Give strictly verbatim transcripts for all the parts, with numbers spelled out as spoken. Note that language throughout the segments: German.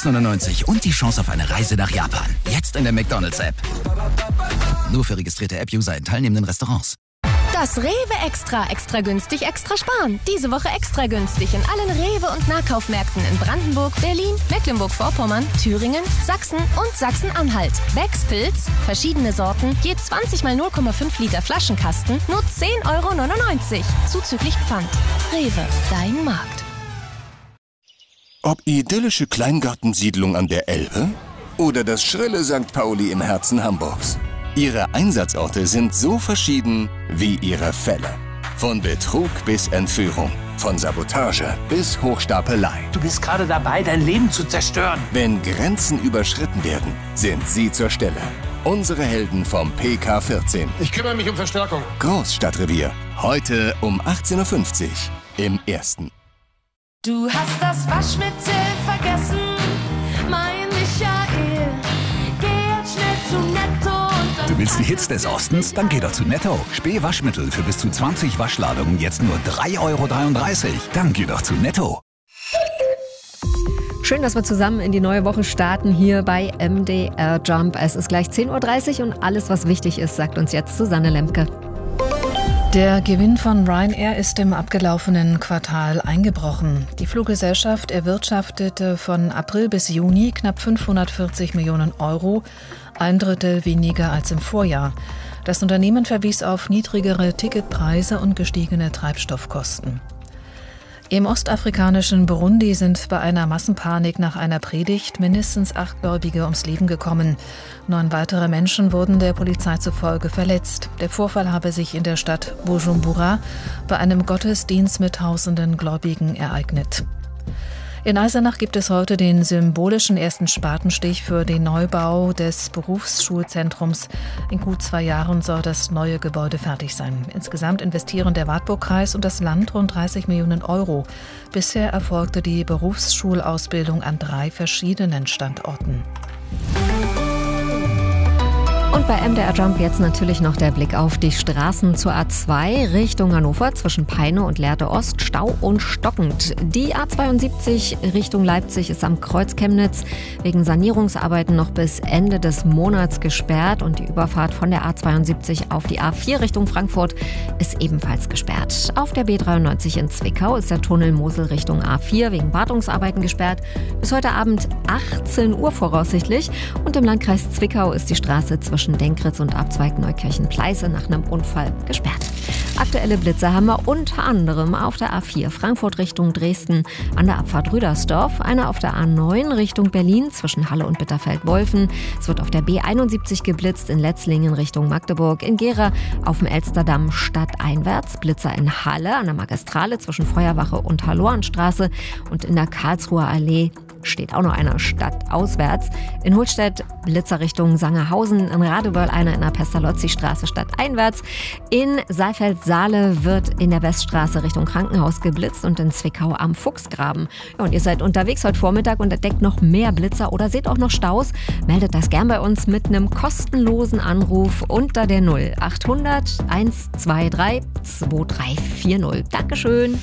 sechs neunundneunzig und die Chance auf eine Reise nach Japan. Jetzt in der McDonald's-App. Nur für registrierte App-User in teilnehmenden Restaurants. Das Rewe Extra. Extra günstig, extra sparen. Diese Woche extra günstig in allen Rewe- und Nahkaufmärkten in Brandenburg, Berlin, Mecklenburg-Vorpommern, Thüringen, Sachsen und Sachsen-Anhalt. Becks Pilz, verschiedene Sorten, je zwanzig mal null Komma fünf Liter Flaschenkasten, nur zehn Euro neunundneunzig. Zuzüglich Pfand. Rewe, dein Markt. Ob idyllische Kleingartensiedlung an der Elbe oder das schrille Sankt Pauli im Herzen Hamburgs. Ihre Einsatzorte sind so verschieden wie ihre Fälle. Von Betrug bis Entführung, von Sabotage bis Hochstapelei. Du bist gerade dabei, dein Leben zu zerstören. Wenn Grenzen überschritten werden, sind sie zur Stelle. Unsere Helden vom P K vierzehn. Ich kümmere mich um Verstärkung. Großstadtrevier. Heute um achtzehn Uhr fünfzig im Ersten. Du hast das Waschmittel vergessen, mein Michael. Geh jetzt schnell zu Netto. Du willst die Hits des Ostens? Dann geh doch zu Netto. Späh-Waschmittel für bis zu zwanzig Waschladungen jetzt nur drei Euro dreiunddreißig. Dann geh doch zu Netto. Schön, dass wir zusammen in die neue Woche starten hier bei M D R Jump. Es ist gleich zehn Uhr dreißig und alles, was wichtig ist, sagt uns jetzt Susanne Lemke. Der Gewinn von Ryanair ist im abgelaufenen Quartal eingebrochen. Die Fluggesellschaft erwirtschaftete von April bis Juni knapp fünfhundertvierzig Millionen Euro, ein Drittel weniger als im Vorjahr. Das Unternehmen verwies auf niedrigere Ticketpreise und gestiegene Treibstoffkosten. Im ostafrikanischen Burundi sind bei einer Massenpanik nach einer Predigt mindestens acht Gläubige ums Leben gekommen. Neun weitere Menschen wurden der Polizei zufolge verletzt. Der Vorfall habe sich in der Stadt Bujumbura bei einem Gottesdienst mit tausenden Gläubigen ereignet. In Eisenach gibt es heute den symbolischen ersten Spatenstich für den Neubau des Berufsschulzentrums. In gut zwei Jahren soll das neue Gebäude fertig sein. Insgesamt investieren der Wartburgkreis und das Land rund dreißig Millionen Euro. Bisher erfolgte die Berufsschulausbildung an drei verschiedenen Standorten. Und bei M D R Jump jetzt natürlich noch der Blick auf die Straßen zur A zwei Richtung Hannover zwischen Peine und Lehrte Ost. Stau und stockend. Die A zweiundsiebzig Richtung Leipzig ist am Kreuz Chemnitz wegen Sanierungsarbeiten noch bis Ende des Monats gesperrt. Und die Überfahrt von der A zweiundsiebzig auf die A vier Richtung Frankfurt ist ebenfalls gesperrt. Auf der B dreiundneunzig in Zwickau ist der Tunnel Mosel Richtung A vier wegen Wartungsarbeiten gesperrt. Bis heute Abend achtzehn Uhr voraussichtlich. Und im Landkreis Zwickau ist die Straße zwischen Denkritz und Abzweig Neukirchen-Pleiße nach einem Unfall gesperrt. Aktuelle Blitze haben wir unter anderem auf der A vier Frankfurt Richtung Dresden an der Abfahrt Rüdersdorf, einer auf der A neun Richtung Berlin zwischen Halle und Bitterfeld-Wolfen. Es wird auf der B einundsiebzig geblitzt in Letzlingen Richtung Magdeburg, in Gera auf dem Elsterdamm stadteinwärts, Blitzer in Halle an der Magistrale zwischen Feuerwache und Halloranstraße und in der Karlsruher Allee steht auch noch einer stadtauswärts. In Holstedt Blitzer Richtung Sangerhausen, in Radebeul einer in der Pestalozzi-Straße stadteinwärts. In Saalfeld-Saale wird in der Weststraße Richtung Krankenhaus geblitzt und in Zwickau am Fuchsgraben. Ja, und ihr seid unterwegs heute Vormittag und entdeckt noch mehr Blitzer oder seht auch noch Staus, meldet das gern bei uns mit einem kostenlosen Anruf unter der null achthundert eins zwei drei zwei drei vier null. Dankeschön.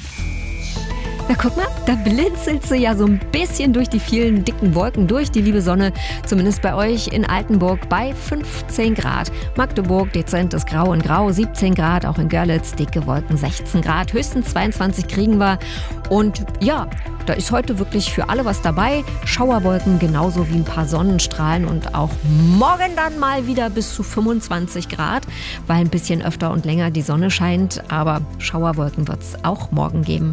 Na guck mal, da blinzelt sie ja so ein bisschen durch die vielen dicken Wolken durch, die liebe Sonne. Zumindest bei euch in Altenburg bei fünfzehn Grad. Magdeburg dezentes Grau in Grau, siebzehn Grad. Auch in Görlitz dicke Wolken, sechzehn Grad. Höchstens zweiundzwanzig kriegen wir. Und ja, da ist heute wirklich für alle was dabei. Schauerwolken genauso wie ein paar Sonnenstrahlen und auch morgen dann mal wieder bis zu fünfundzwanzig Grad, weil ein bisschen öfter und länger die Sonne scheint. Aber Schauerwolken wird es auch morgen geben.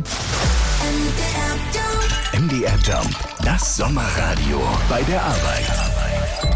M D R Jump, das Sommerradio bei der Arbeit.